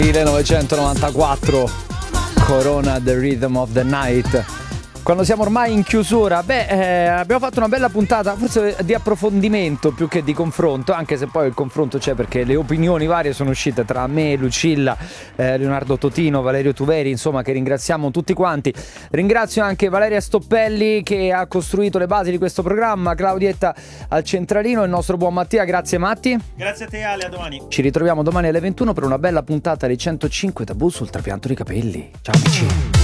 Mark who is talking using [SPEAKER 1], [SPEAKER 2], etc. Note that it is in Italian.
[SPEAKER 1] 1994, Corona, The Rhythm of the Night. Quando siamo ormai in chiusura, abbiamo fatto una bella puntata, forse di approfondimento più che di confronto, anche se poi il confronto c'è perché le opinioni varie sono uscite tra me, Lucilla, Leonardo Totino, Valerio Tuveri, insomma, che ringraziamo tutti quanti. Ringrazio anche Valeria Stoppelli che ha costruito le basi di questo programma, Claudietta al centralino, il nostro buon Mattia. Grazie Matti.
[SPEAKER 2] Grazie a te Ale, a domani.
[SPEAKER 1] Ci ritroviamo domani alle 21 per una bella puntata di 105 Tabù sul trapianto dei capelli. Ciao amici.